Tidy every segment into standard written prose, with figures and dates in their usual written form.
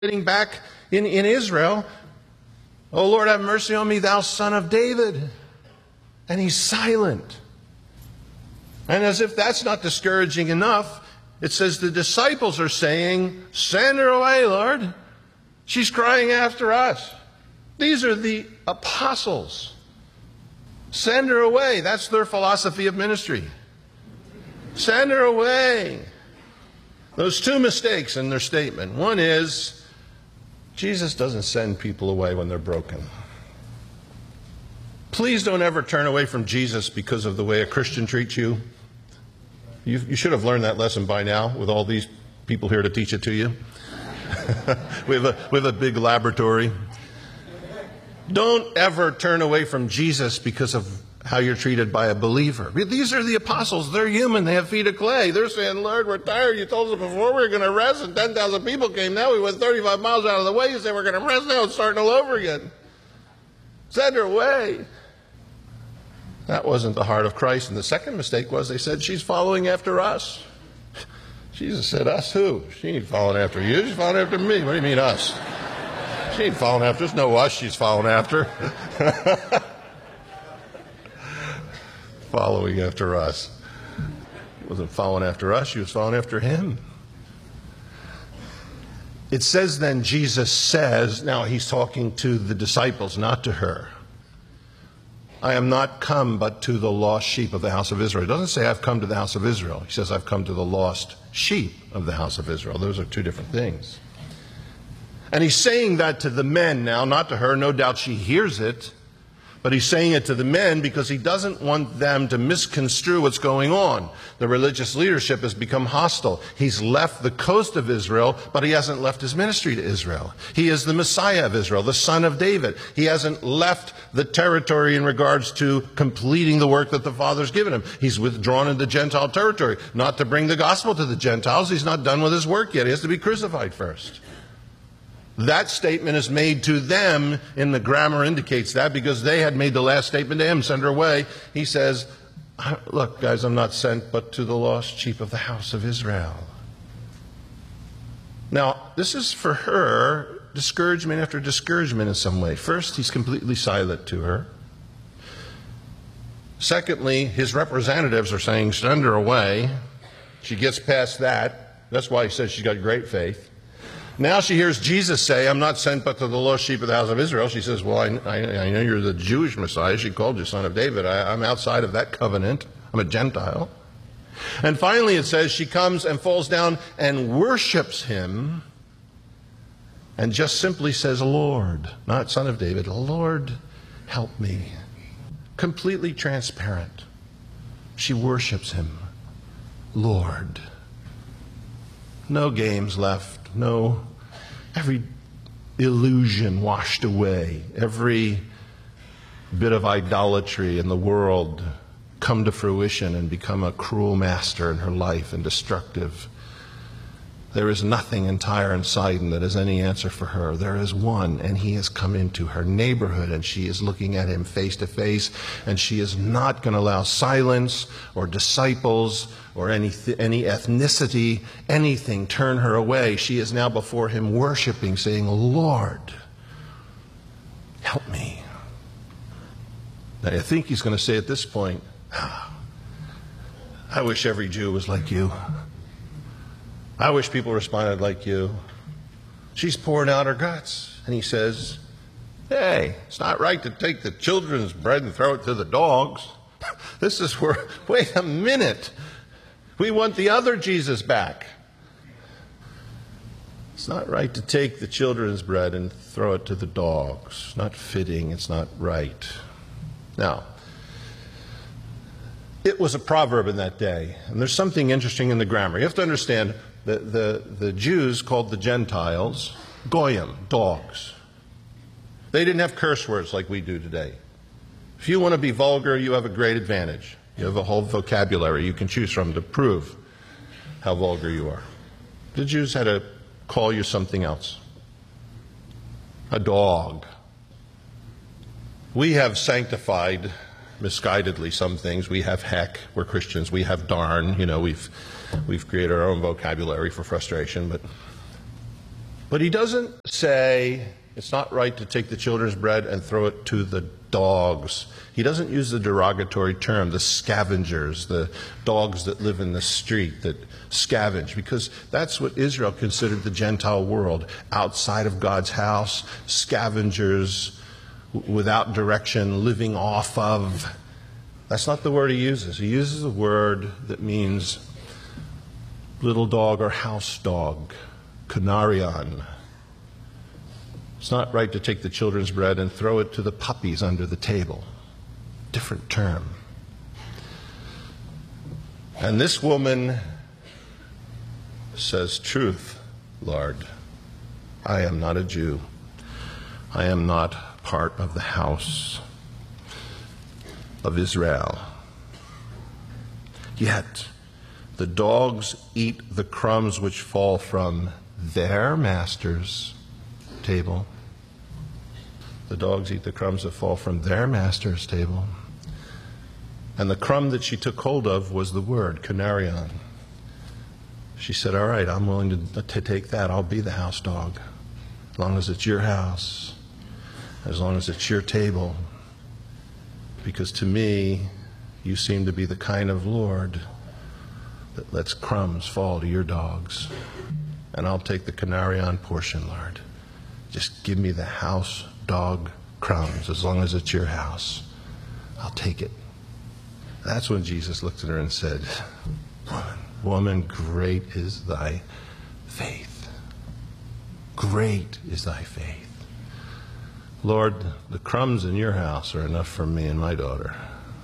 back in Israel, "O Lord, have mercy on me, thou son of David." And he's silent. And as if that's not discouraging enough, it says the disciples are saying, "Send her away, Lord. She's crying after us." These are the apostles. Send her away. That's their philosophy of ministry. Send her away. Those two mistakes in their statement. One is, Jesus doesn't send people away when they're broken. Please don't ever turn away from Jesus because of the way a Christian treats you. You should have learned that lesson by now with all these people here to teach it to you. we have a big laboratory. Don't ever turn away from Jesus because of how you're treated by a believer. These are the apostles. They're human. They have feet of clay. They're saying, "Lord, we're tired. You told us before we were going to rest, and 10,000 people came. Now we went 35 miles out of the way. You said we're going to rest. Now it's starting all over again. Send her away." That wasn't the heart of Christ. And the second mistake was they said, "She's following after us." Jesus said, "Us who? She ain't following after you. She's following after me." "What do you mean us?" "She ain't following after us." "No, us she's following after." Following after us. She wasn't following after us. She was following after him. It says then, Jesus says, now he's talking to the disciples, not to her, "I am not come but to the lost sheep of the house of Israel." It doesn't say I've come to the house of Israel. He says I've come to the lost sheep of the house of Israel. Those are two different things. And he's saying that to the men now, not to her. No doubt she hears it. But he's saying it to the men because he doesn't want them to misconstrue what's going on. The religious leadership has become hostile. He's left the coast of Israel, but he hasn't left his ministry to Israel. He is the Messiah of Israel, the son of David. He hasn't left the territory in regards to completing the work that the Father's given him. He's withdrawn into Gentile territory, not to bring the gospel to the Gentiles. He's not done with his work yet. He has to be crucified first. That statement is made to them, and the grammar indicates that, because they had made the last statement to him, "Send her away." He says, "Look, guys, I'm not sent but to the lost sheep of the house of Israel." Now, this is for her discouragement after discouragement in some way. First, he's completely silent to her. Secondly, his representatives are saying, "Send her away." She gets past that. That's why he says she's got great faith. Now she hears Jesus say, "I'm not sent but to the lost sheep of the house of Israel." She says, "Well, I know you're the Jewish Messiah. She called you son of David. I'm outside of that covenant. I'm a Gentile." And finally it says she comes and falls down and worships him and just simply says, "Lord," not son of David, "Lord, help me." Completely transparent. She worships him. Lord. No games left. No, every illusion washed away, every bit of idolatry in the world come to fruition and become a cruel master in her life and destructive. There is nothing in Tyre and Sidon that has any answer for her. There is one, and he has come into her neighborhood, and she is looking at him face to face, and she is not going to allow silence or disciples or any ethnicity, anything turn her away. She is now before him worshiping, saying, "Lord, help me." Now, I think he's going to say at this point, "I wish every Jew was like you. I wish people responded like you. She's pouring out her guts." And he says, "Hey, it's not right to take the children's bread and throw it to the dogs. This is where, wait a minute. We want the other Jesus back. It's not right to take the children's bread and throw it to the dogs. It's not fitting. It's not right." Now, it was a proverb in that day, and there's something interesting in the grammar. You have to understand that the Jews called the Gentiles goyim, dogs. They didn't have curse words like we do today. If you want to be vulgar, you have a great advantage. You have a whole vocabulary you can choose from to prove how vulgar you are. The Jews had to call you something else. A dog. We have sanctified, misguidedly, some things. We have heck. We're Christians. We have darn. You know, we've created our own vocabulary for frustration. But But he doesn't say it's not right to take the children's bread and throw it to the dogs. He doesn't use the derogatory term, the scavengers, the dogs that live in the street that scavenge, because that's what Israel considered the Gentile world, outside of God's house, scavengers without direction, living off of. That's not the word he uses. He uses a word that means little dog or house dog, kanarion. It's not right to take the children's bread and throw it to the puppies under the table. Different term. And this woman says, "Truth, Lord, I am not a Jew. I am not part of the house of Israel. Yet the dogs eat the crumbs which fall from their master's table." The dogs eat the crumbs that fall from their master's table. And the crumb that she took hold of was the word, kanarion. She said, "All right, I'm willing to take that. I'll be the house dog. As long as it's your house. As long as it's your table. Because to me, you seem to be the kind of Lord that lets crumbs fall to your dogs. And I'll take the kanarion portion, Lord. Just give me the house dog crumbs. As long as it's your house, I'll take it." That's when Jesus looked at her and said, Woman, great is thy faith. Great is thy faith. Lord, the crumbs in your house are enough for me and my daughter.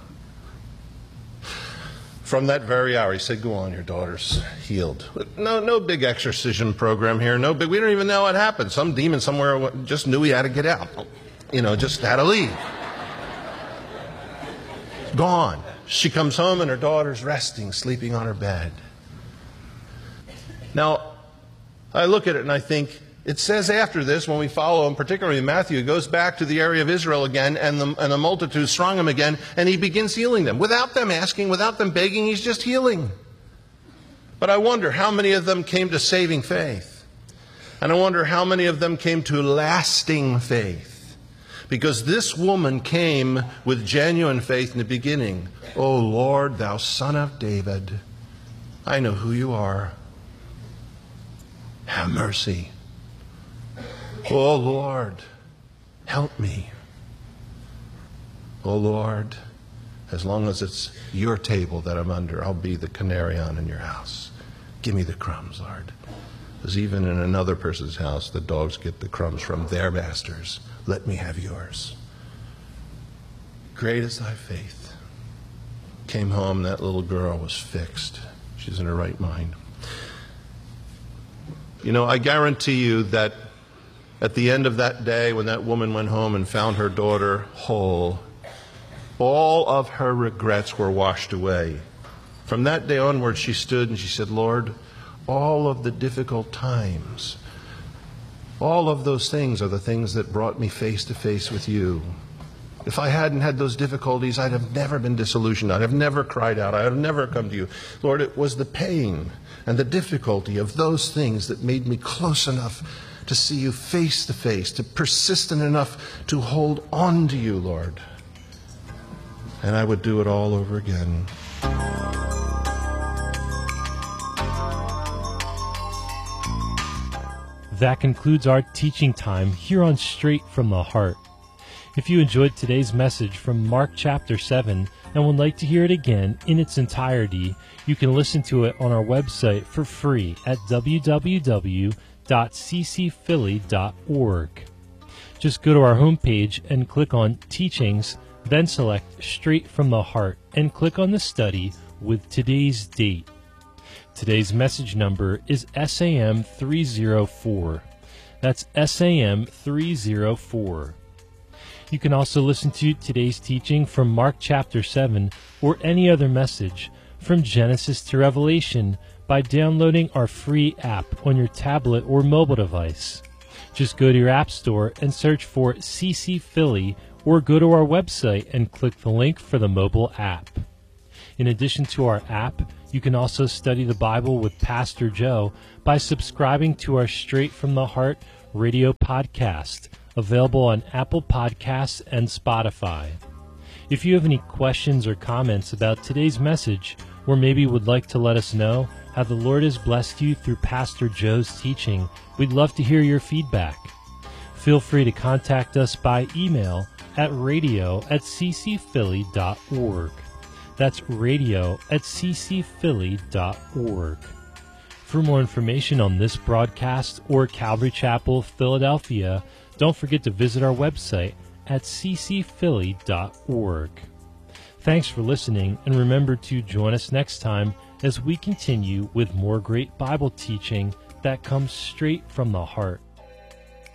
From that very hour, he said, "Go on, your daughter's healed." No big exorcism program here. We don't even know what happened. Some demon somewhere just knew he had to get out. Just had to leave. Gone. She comes home and her daughter's resting, sleeping on her bed. Now, I look at it and I think, it says after this, when we follow him, particularly in Matthew, he goes back to the area of Israel again, and the multitude throng him again, and he begins healing them. Without them asking, without them begging, he's just healing. But I wonder how many of them came to saving faith. And I wonder how many of them came to lasting faith. Because this woman came with genuine faith in the beginning. "O Lord, thou Son of David, I know who you are. Have mercy. Oh Lord, help me. Oh Lord, as long as it's your table that I'm under, I'll be the kanarion in your house. Give me the crumbs, Lord." Because even in another person's house, the dogs get the crumbs from their masters. Let me have yours. Great is thy faith. Came home, that little girl was fixed. She's in her right mind. I guarantee you that at the end of that day, when that woman went home and found her daughter whole, all of her regrets were washed away. From that day onward, she stood and she said, "Lord, all of the difficult times, all of those things are the things that brought me face to face with you. If I hadn't had those difficulties, I'd have never been disillusioned. I'd have never cried out. I'd have never come to you. Lord, it was the pain and the difficulty of those things that made me close enough to see you face to face, to persistent enough to hold on to you, Lord. And I would do it all over again." That concludes our teaching time here on Straight from the Heart. If you enjoyed today's message from Mark chapter 7 and would like to hear it again in its entirety, you can listen to it on our website for free at www.ccphilly.org. Just go to our homepage and click on Teachings, then select Straight from the Heart and click on the study with today's date. Today's message number is SAM 304. That's SAM 304. You can also listen to today's teaching from Mark chapter 7 or any other message from Genesis to Revelation by downloading our free app on your tablet or mobile device. Just go to your app store and search for CC Philly or go to our website and click the link for the mobile app. In addition to our app, you can also study the Bible with Pastor Joe by subscribing to our Straight from the Heart radio podcast, available on Apple Podcasts and Spotify. If you have any questions or comments about today's message, or maybe would like to let us know how the Lord has blessed you through Pastor Joe's teaching, we'd love to hear your feedback. Feel free to contact us by email at radio@ccphilly.org. That's radio@ccphilly.org. For more information on this broadcast or Calvary Chapel, Philadelphia, don't forget to visit our website at ccphilly.org. Thanks for listening, and remember to join us next time as we continue with more great Bible teaching that comes straight from the heart.